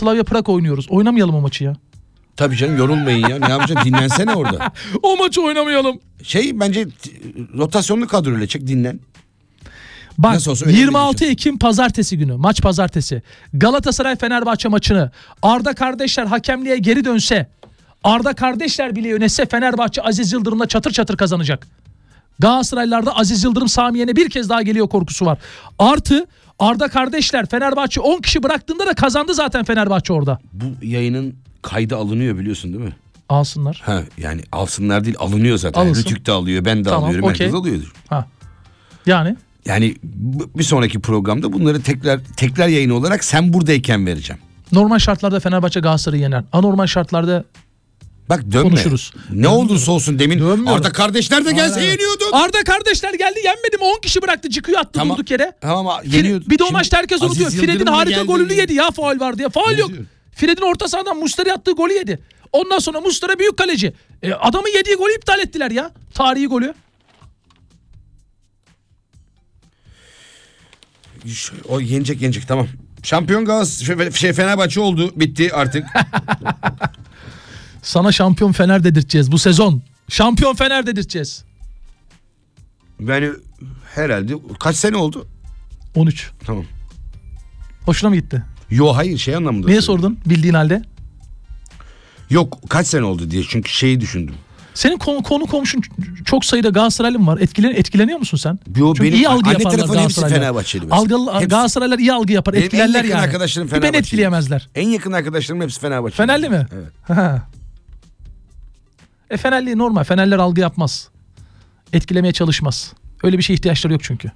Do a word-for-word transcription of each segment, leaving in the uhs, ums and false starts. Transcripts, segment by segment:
Slavia Prag oynuyoruz. Oynamayalım o maçı ya. Tabii canım, yorulmayın ya. Ne yapacaksın? Dinlensene orada. O maçı oynamayalım. Şey bence rotasyonlu kadroyla çek, dinlen. Bak yirmi altı Ekim pazartesi günü, maç pazartesi. Galatasaray Fenerbahçe maçını Arda kardeşler hakemliğe geri dönse, Arda kardeşler bile yönetse Fenerbahçe Aziz Yıldırım'la çatır çatır kazanacak. Galatasaraylılarda Aziz Yıldırım Samiye'ne bir kez daha geliyor korkusu var. Artı Arda kardeşler Fenerbahçe on kişi bıraktığında da kazandı zaten Fenerbahçe orada. Bu yayının kaydı alınıyor biliyorsun değil mi? Alsınlar. Ha, yani alsınlar değil, alınıyor zaten. Alınsın. Rütük de alıyor, ben de tamam, alıyorum, okay. herkes alıyor. Ha. Yani? Yani bir sonraki programda bunları tekrar tekrar yayın olarak sen buradayken vereceğim. Normal şartlarda Fenerbahçe Galatasaray'ı yener. Anormal şartlarda bak dönme. Konuşuruz. Ne olursa olsun demin Dönmüyorum. Arda kardeşler de gelse Aynen. yeniyordun. Arda kardeşler geldi, yenmedi mi? on kişi bıraktı, çıkıyor attı tamam. durduk yere. Tamam yeniyordu. Bir de o maçta herkes unutuyor. Fred'in harika golünü yedi ya, faul var diye. Faul yok. Fred'in orta sahadan Mustera attığı golü yedi. Ondan sonra Mustera büyük kaleci. E, adamın yediği golü iptal ettiler ya. Tarihi golü. O yenecek yenecek tamam. Şampiyon Galatasaray şey Fenerbahçe oldu, bitti artık. Sana şampiyon Fener dedirteceğiz bu sezon. Şampiyon Fener dedirteceğiz. Yani herhalde kaç sene oldu? on üç. Tamam. Hoşuna mı gitti? Yo hayır şey anlamında. Niye sordun bildiğin halde? Yok kaç sene oldu diye, çünkü şeyi düşündüm. Senin konu, konu komşun çok sayıda Galatasaraylı mı var? Etkilen, etkileniyor musun sen? Yo, benim iyi algı anne yaparlar Galatasaraylı. Fenerbahçeli Algılı, Galatasaraylılar iyi algı yapar, benim etkilerler yani. En yakın arkadaşlarım Fenerbahçeli. Ben etkileyemezler. En yakın arkadaşlarım hepsi Fenerbahçeli. Fenerli mi? Evet. e Fenerli normal. Fenerler algı yapmaz. Etkilemeye çalışmaz. Öyle bir şeye ihtiyaçları yok çünkü.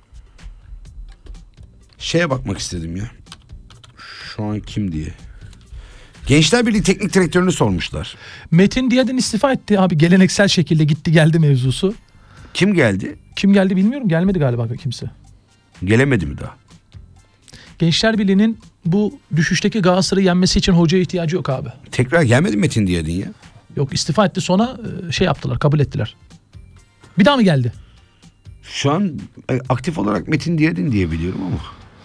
Şeye bakmak istedim ya. Şu an kim diye. Gençler Birliği teknik direktörünü sormuşlar. Metin Diyadin istifa etti abi, geleneksel şekilde gitti geldi mevzusu. Kim geldi? Kim geldi bilmiyorum, gelmedi galiba kimse. Gelemedi mi daha? Gençler Birliği'nin bu düşüşteki Galatasaray'ı yenmesi için hocaya ihtiyacı yok abi. Tekrar gelmedi Metin Diyadin ya. Yok, istifa etti, sonra şey yaptılar, kabul ettiler. Bir daha mı geldi? Şu an aktif olarak Metin Diyadin diye biliyorum ama.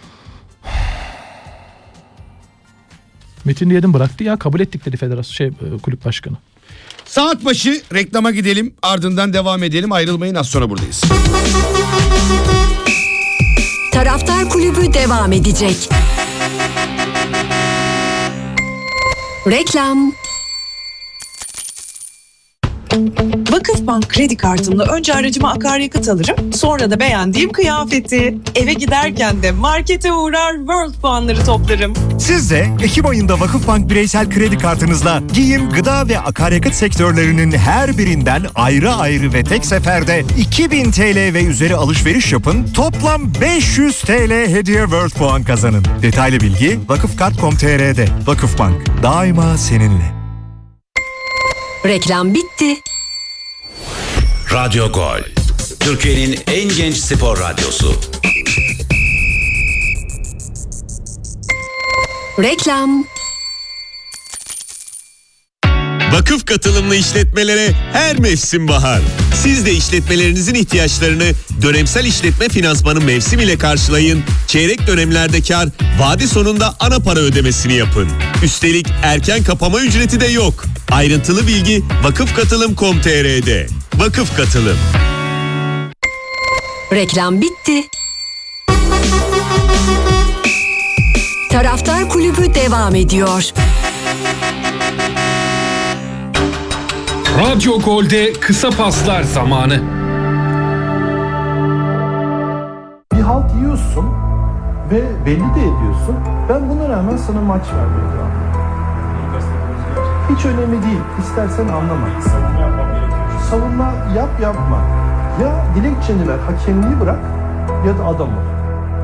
Metin Diyadin bıraktı ya, kabul ettik dedi federasyon şey kulüp başkanı. Saat başı reklama gidelim, ardından devam edelim, ayrılmayın, az sonra buradayız. Taraftar Kulübü devam edecek. Reklam. Vakıfbank kredi kartımla önce aracıma akaryakıt alırım, sonra da beğendiğim kıyafeti. Eve giderken de markete uğrar, World puanları toplarım. Siz de Ekim ayında Vakıfbank bireysel kredi kartınızla giyim, gıda ve akaryakıt sektörlerinin her birinden ayrı ayrı ve tek seferde iki bin T L ve üzeri alışveriş yapın. Toplam beş yüz T L hediye World puan kazanın. Detaylı bilgi vakıfkart nokta com nokta t r'de. Vakıfbank, daima seninle. Reklam bitti. Radyo Gol, Türkiye'nin en genç spor radyosu. Reklam. Vakıf katılımlı işletmelere her mevsim bahar. Siz de işletmelerinizin ihtiyaçlarını dönemsel işletme finansmanı mevsim ile karşılayın. Çeyrek dönemlerde kar, vade sonunda ana para ödemesini yapın. Üstelik erken kapama ücreti de yok. Ayrıntılı bilgi vakıfkatılım nokta com nokta t r'de. Vakıf Katılım. Reklam bitti. Taraftar Kulübü devam ediyor. Radyo Gol'de kısa paslar zamanı. Bir halt yiyorsun ve belli de ediyorsun. Ben buna rağmen sana maç vermiyorum. Hiç önemli değil. İstersen anlama. Savunma yap yapma. Ya dilekçeni ver, hakemliği bırak ya da adam ol.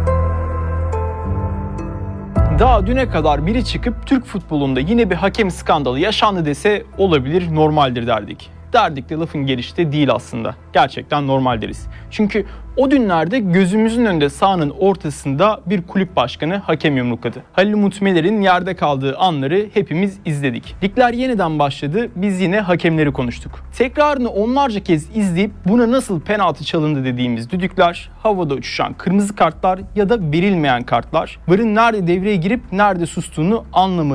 Daha düne kadar biri çıkıp Türk futbolunda yine bir hakem skandalı yaşandı dese olabilir, normaldir derdik. Derdik de lafın gelişi de değil aslında. Gerçekten normal deriz. Çünkü o günlerde gözümüzün önünde sahanın ortasında bir kulüp başkanı hakem yumrukladı. Halil Umut Meler'in yerde kaldığı anları hepimiz izledik. Ligler yeniden başladı, biz yine hakemleri konuştuk. Tekrarını onlarca kez izleyip buna nasıl penaltı çalındı dediğimiz düdükler, havada uçuşan kırmızı kartlar ya da verilmeyen kartlar, V A R'ın nerede devreye girip nerede sustuğunu anlamadığımız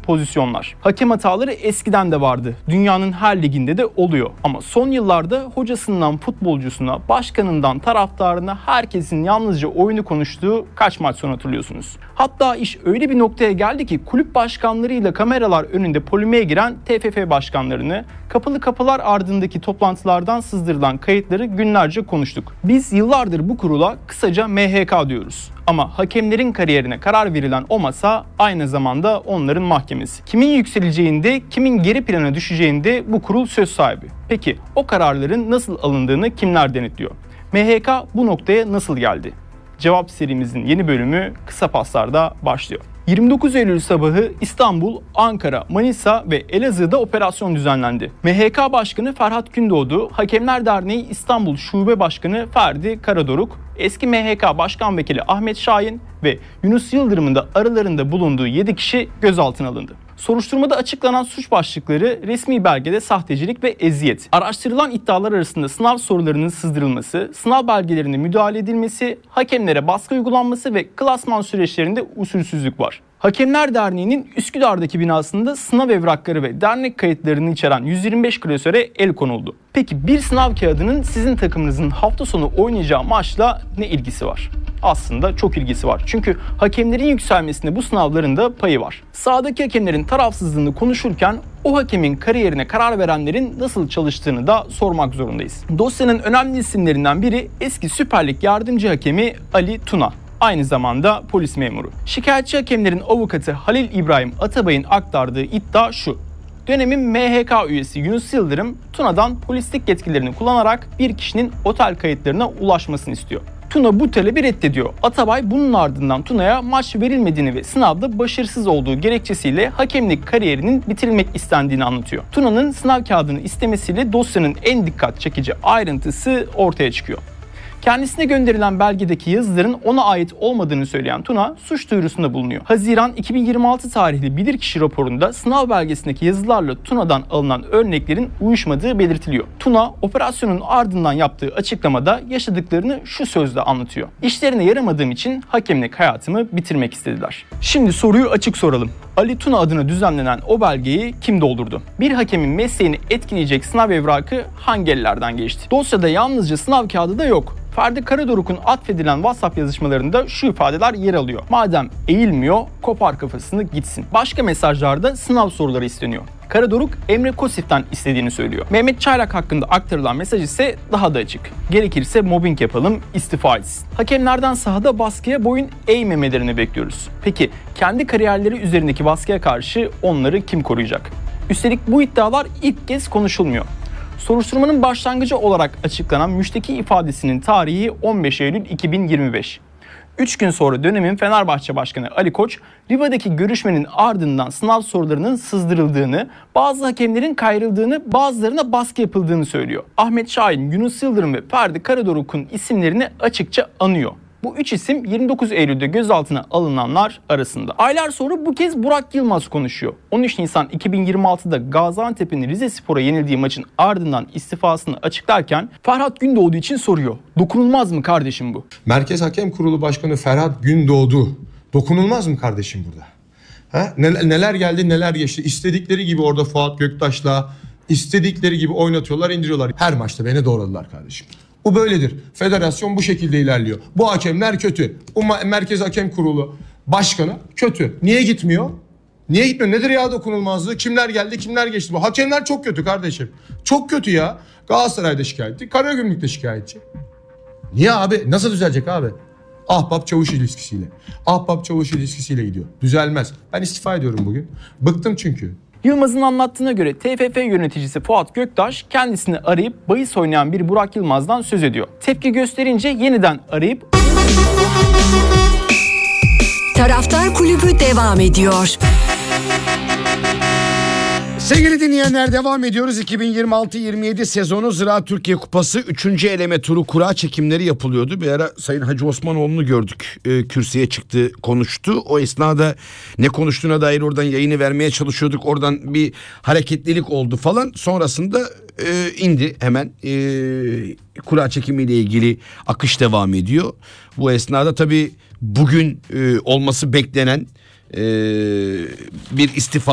pozisyonlar. Hakem hataları eskiden de vardı. Dünyanın her liginde de oluyor. Ama son yıllarda hocasından futbolcusuna, başkanından taraftarına herkesin yalnızca oyunu konuştuğu kaç maç sonra hatırlıyorsunuz. Hatta iş öyle bir noktaya geldi ki kulüp başkanlarıyla kameralar önünde polemiğe giren T F F başkanlarını, kapalı kapılar ardındaki toplantılardan sızdırılan kayıtları günlerce konuştuk. Biz yıllardır bu kurula kısaca M H K diyoruz. Ama hakemlerin kariyerine karar verilen o masa aynı zamanda onların mahkemesi. Kimin yükseleceğinde, kimin geri plana düşeceğinde bu kurul söz sahibi. Peki o kararların nasıl alındığını kimler denetliyor? M H K bu noktaya nasıl geldi? Cevap serimizin yeni bölümü kısa paslarda başlıyor. yirmi dokuz Eylül sabahı İstanbul, Ankara, Manisa ve Elazığ'da operasyon düzenlendi. M H K Başkanı Ferhat Gündoğdu, Hakemler Derneği İstanbul Şube Başkanı Ferdi Karadoruk, eski M H K Başkan Vekili Ahmet Şahin ve Yunus Yıldırım'ın da aralarında bulunduğu yedi kişi gözaltına alındı. Soruşturmada açıklanan suç başlıkları resmi belgede sahtecilik ve eziyet, araştırılan iddialar arasında sınav sorularının sızdırılması, sınav belgelerine müdahale edilmesi, hakemlere baskı uygulanması ve klasman süreçlerinde usulsüzlük var. Hakemler Derneği'nin Üsküdar'daki binasında sınav evrakları ve dernek kayıtlarını içeren yüz yirmi beş klasöre el konuldu. Peki bir sınav kağıdının sizin takımınızın hafta sonu oynayacağı maçla ne ilgisi var? Aslında çok ilgisi var. Çünkü hakemlerin yükselmesinde bu sınavların da payı var. Sahadaki hakemlerin tarafsızlığını konuşurken o hakemin kariyerine karar verenlerin nasıl çalıştığını da sormak zorundayız. Dosyanın önemli isimlerinden biri eski Süper Lig yardımcı hakemi Ali Tuna. Aynı zamanda polis memuru. Şikayetçi hakemlerin avukatı Halil İbrahim Atabay'ın aktardığı iddia şu: dönemin M H K üyesi Yunus Yıldırım, Tuna'dan polislik yetkilerini kullanarak bir kişinin otel kayıtlarına ulaşmasını istiyor. Tuna bu talebi reddediyor. Atabay bunun ardından Tuna'ya maç verilmediğini ve sınavda başarısız olduğu gerekçesiyle hakemlik kariyerinin bitirilmek istendiğini anlatıyor. Tuna'nın sınav kağıdını istemesiyle dosyanın en dikkat çekici ayrıntısı ortaya çıkıyor. Kendisine gönderilen belgedeki yazıların ona ait olmadığını söyleyen Tuna suç duyurusunda bulunuyor. Haziran iki bin yirmi altı tarihli bilirkişi raporunda sınav belgesindeki yazılarla Tuna'dan alınan örneklerin uyuşmadığı belirtiliyor. Tuna operasyonun ardından yaptığı açıklamada yaşadıklarını şu sözle anlatıyor: İşlerine yaramadığım için hakemlik hayatımı bitirmek istediler. Şimdi soruyu açık soralım. Ali Tuna adına düzenlenen o belgeyi kim doldurdu? Bir hakemin mesleğini etkileyecek sınav evrakı hangi ellerden geçti? Dosyada yalnızca sınav kağıdı da yok. Ferdi Karadoruk'un atfedilen WhatsApp yazışmalarında şu ifadeler yer alıyor: madem eğilmiyor, kopar kafasını gitsin. Başka mesajlarda sınav soruları isteniyor. Karadoruk, Emre Kosif'ten istediğini söylüyor. Mehmet Çaylak hakkında aktarılan mesaj ise daha da açık: gerekirse mobbing yapalım, istifa etsin. Hakemlerden sahada baskıya boyun eğmemelerini bekliyoruz. Peki kendi kariyerleri üzerindeki baskıya karşı onları kim koruyacak? Üstelik bu iddialar ilk kez konuşulmuyor. Soruşturmanın başlangıcı olarak açıklanan müşteki ifadesinin tarihi on beş Eylül iki bin yirmi beş. üç gün sonra dönemin Fenerbahçe Başkanı Ali Koç, Riva'daki görüşmenin ardından sınav sorularının sızdırıldığını, bazı hakemlerin kayrıldığını, bazılarına baskı yapıldığını söylüyor. Ahmet Şahin, Yunus Yıldırım ve Ferdi Karadoruk'un isimlerini açıkça anıyor. Bu üç isim yirmi dokuz Eylül'de gözaltına alınanlar arasında. Aylar sonra bu kez Burak Yılmaz konuşuyor. on üç Nisan iki bin yirmi altıda Gaziantep'in Rizespor'a yenildiği maçın ardından istifasını açıklarken Ferhat Gündoğdu için soruyor: dokunulmaz mı kardeşim bu? Merkez Hakem Kurulu Başkanı Ferhat Gündoğdu dokunulmaz mı kardeşim burada? Ha? Neler geldi neler geçti. İstedikleri gibi orada Fuat Göktaş'la istedikleri gibi oynatıyorlar, indiriyorlar. Her maçta beni doğradılar kardeşim. Bu böyledir. Federasyon bu şekilde ilerliyor. Bu hakemler kötü. Bu Merkez Hakem Kurulu Başkanı kötü. Niye gitmiyor? Niye gitmiyor? Nedir ya dokunulmazlığı? Kimler geldi, kimler geçti? Bu hakemler çok kötü kardeşim. Çok kötü ya. Galatasaray'da şikayetçi, Karagümrük'te şikayetçi. Niye abi? Nasıl düzelecek abi? Ahbap çavuş ilişkisiyle. Ahbap çavuş ilişkisiyle gidiyor. Düzelmez. Ben istifa ediyorum bugün. Bıktım çünkü. Yılmaz'ın anlattığına göre T F F yöneticisi Fuat Göktaş kendisini arayıp bahis oynayan bir Burak Yılmaz'dan söz ediyor. Tepki gösterince yeniden arayıp... Taraftar Kulübü devam ediyor. Sevgili dinleyenler, devam ediyoruz. iki bin yirmi altı yirmi yedi sezonu Ziraat Türkiye Kupası üçüncü eleme turu kura çekimleri yapılıyordu. Bir ara Sayın Hacı Osmanoğlu'nu gördük. E, kürsüye çıktı, konuştu. O esnada ne konuştuğuna dair oradan yayını vermeye çalışıyorduk. Oradan bir hareketlilik oldu falan. Sonrasında e, indi hemen. E, kura çekimiyle ilgili akış devam ediyor. Bu esnada tabii bugün e, olması beklenen e, bir istifa